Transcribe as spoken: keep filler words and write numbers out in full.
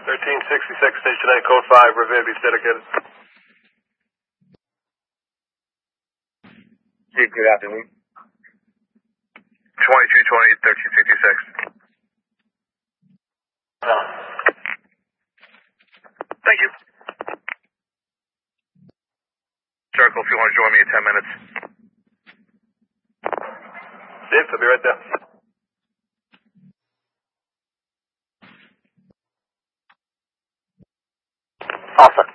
thirteen sixty-six, Station eight, Code five, Revere Beach dedicated. Chief, good afternoon. twenty-two twenty, thirteen sixty-six. Thank you. Circle, if you want to join me in ten minutes. Chief, I'll be right there. Awesome.